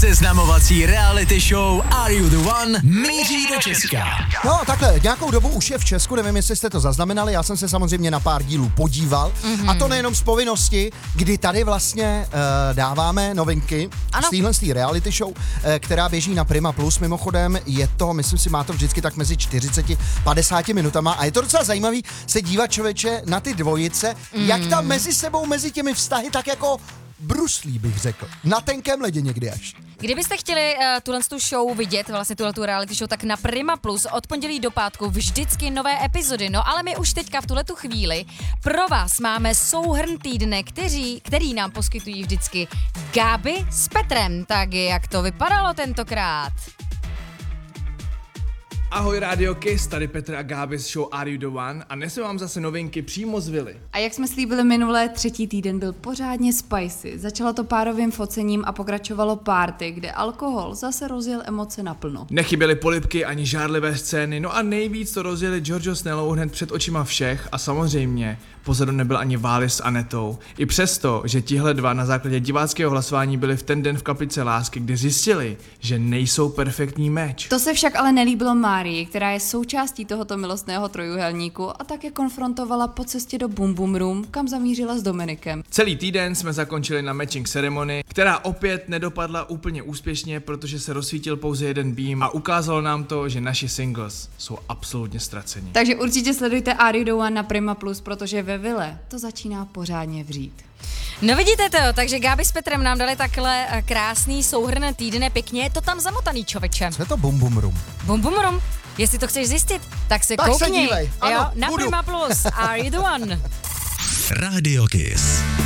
Seznamovací reality show Are You The One míří do Česka. No takhle, nějakou dobu už je v Česku, nevím, jestli jste to zaznamenali, já jsem se samozřejmě na pár dílů podíval, a to nejenom z povinnosti, kdy tady vlastně dáváme novinky z téhle reality show, která běží na Prima Plus, mimochodem je to, myslím si, má to vždycky tak mezi 40-50 minutama a je to docela zajímavý se dívat, člověče, na ty dvojice, jak tam mezi sebou, mezi těmi vztahy tak jako bruslí, bych řekl. Na tenkém ledě někdy až. Kdybyste chtěli tu show vidět, vlastně tu reality show, tak na Prima Plus od pondělí do pátku vždycky nové epizody. No ale my už teďka v tuhletu chvíli pro vás máme souhrn týdne, který nám poskytují vždycky Gáby s Petrem. Tak jak to vypadalo tentokrát? Ahoj Radio Kiss, tady Petr a Gáby z show Are You The One a dnes mám zase novinky přímo z vily. A jak jsme slíbili minulé, třetí týden byl pořádně spicy. Začalo to párovým focením a pokračovalo party, kde alkohol zase rozjel emoce naplno. Nechyběly polibky ani žárlivé scény, no a nejvíc to rozjeli Giorgio s Nelou hned před očima všech a samozřejmě pozadu nebyl ani Vális s Anetou. I přesto, že tihle dva na základě diváckého hlasování byli v ten den v kaplice lásky, kde zjistili, že nejsou perfektní meč. To se však ale nelíbilo Márii, která je součástí tohoto milostného trojuhelníku a tak je konfrontovala po cestě do Boom Boom Room, kam zamířila s Dominikem. Celý týden jsme zakončili na matching ceremony, která opět nedopadla úplně úspěšně, protože se rozsvítil pouze jeden beam a ukázalo nám to, že naši singles jsou absolutně ztraceni. Takže určitě sledujte Are You The One na Prima Plus, protože ve vile to začíná pořádně vřít. No vidíte to, takže Gáby s Petrem nám dali takhle krásný souhrn týdne, pěkně je to tam zamotaný, člověče. Co je to Boom Boom Room? Boom Boom Room, jestli to chceš zjistit, tak se tak koukni. Se dívej. Ano, jo, na budu. Prima Plus, Are You The One? Radio Kiss.